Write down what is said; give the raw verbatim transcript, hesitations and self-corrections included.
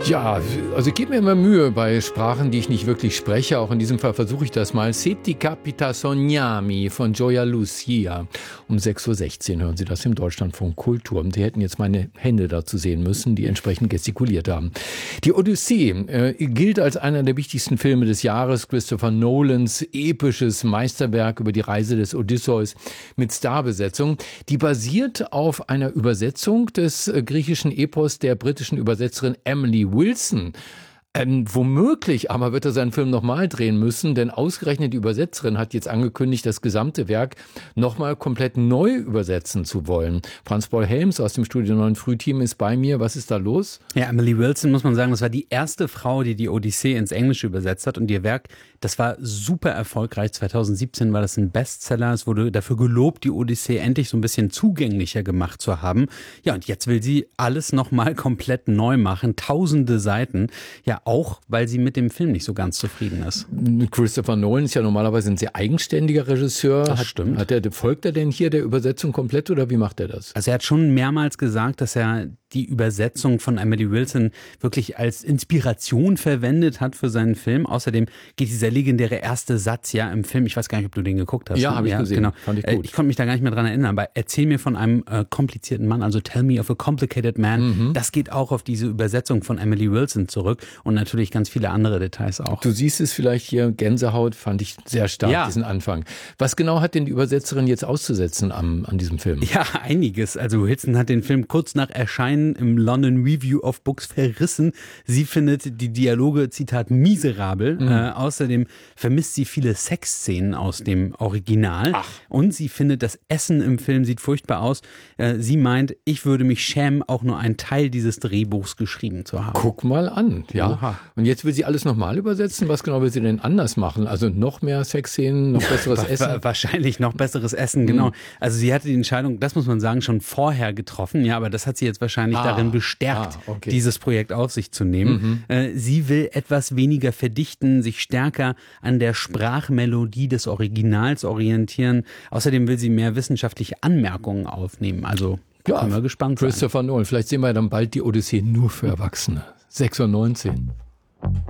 Ja, also ich gebe mir immer Mühe bei Sprachen, die ich nicht wirklich spreche. Auch in diesem Fall versuche ich das mal. Se ti capita sognami von Gioia Lucia. Um sechs Uhr sechzehn hören Sie das im Deutschlandfunk Kultur. Die hätten jetzt meine Hände dazu sehen müssen, die entsprechend gestikuliert haben. Die Odyssee äh, gilt als einer der wichtigsten Filme des Jahres. Christopher Nolans episches Meisterwerk über die Reise des Odysseus mit Starbesetzung. Die basiert auf einer Übersetzung des äh, griechischen Epos der britischen Übersetzerin Emily Wilson. Ähm, womöglich aber wird er seinen Film nochmal drehen müssen, denn ausgerechnet die Übersetzerin hat jetzt angekündigt, das gesamte Werk nochmal komplett neu übersetzen zu wollen. Franz-Paul Helms aus dem Studio neun Frühteam ist bei mir. Was ist da los? Ja, Emily Wilson, muss man sagen, das war die erste Frau, die die Odyssee ins Englische übersetzt hat und ihr Werk, das war super erfolgreich. zwanzig siebzehn war das ein Bestseller. Es wurde dafür gelobt, die Odyssee endlich so ein bisschen zugänglicher gemacht zu haben. Ja, und jetzt will sie alles nochmal komplett neu machen. Tausende Seiten. Ja, auch, weil sie mit dem Film nicht so ganz zufrieden ist. Christopher Nolan ist ja normalerweise ein sehr eigenständiger Regisseur. Das hat, stimmt. Hat er, folgt er denn hier der Übersetzung komplett oder wie macht er das? Also er hat schon mehrmals gesagt, dass er die Übersetzung von Emily Wilson wirklich als Inspiration verwendet hat für seinen Film. Außerdem geht dieser legendäre erste Satz ja im Film, ich weiß gar nicht, ob du den geguckt hast. Ja, ne? habe ich ja, gesehen. Genau. Fand ich gut. Ich konnte mich da gar nicht mehr dran erinnern, aber erzähl mir von einem äh, komplizierten Mann, also Tell Me of a Complicated Man. Mhm. Das geht auch auf diese Übersetzung von Emily Wilson zurück und natürlich ganz viele andere Details auch. Du siehst es vielleicht hier, Gänsehaut fand ich sehr stark, ja. Diesen Anfang. Was genau hat denn die Übersetzerin jetzt auszusetzen am, an diesem Film? Ja, einiges. Also Wilson hat den Film kurz nach Erscheinen im London Review of Books verrissen. Sie findet die Dialoge, Zitat, miserabel. Mhm. Äh, außerdem vermisst sie viele Sexszenen aus dem Original. Ach. Und sie findet, das Essen im Film sieht furchtbar aus. Äh, sie meint, ich würde mich schämen, auch nur einen Teil dieses Drehbuchs geschrieben zu haben. Guck mal an, ja. Oha. Und jetzt will sie alles nochmal übersetzen. Was genau will sie denn anders machen? Also noch mehr Sexszenen, noch besseres Essen? Wahrscheinlich noch besseres Essen, genau. Mhm. Also sie hatte die Entscheidung, das muss man sagen, schon vorher getroffen. Ja, aber das hat sie jetzt wahrscheinlich ah. darin bestärkt, ah, okay. dieses Projekt auf sich zu nehmen. Mhm. Äh, sie will etwas weniger verdichten, sich stärker an der Sprachmelodie des Originals orientieren. Außerdem will sie mehr wissenschaftliche Anmerkungen aufnehmen. Also ja, können wir gespannt sein. Christopher Nolan, vielleicht sehen wir dann bald die Odyssee nur für Erwachsene. sechs Uhr neunzehn.